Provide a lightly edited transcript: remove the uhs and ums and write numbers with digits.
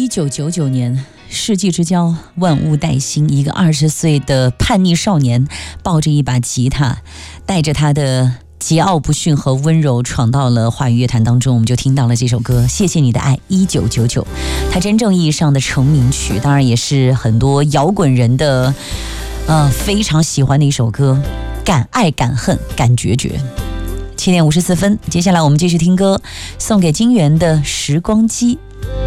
1999年，世纪之交，万物待新，一个20岁的叛逆少年，抱着一把吉他，带着他的桀骜不驯和温柔，闯到了华语乐坛当中。我们就听到了这首歌《谢谢你的爱》1999，它真正意义上的成名曲，当然也是很多摇滚人的非常喜欢的一首歌，敢爱敢恨敢决绝。7点54分，接下来我们继续听歌，送给金源的《时光机》。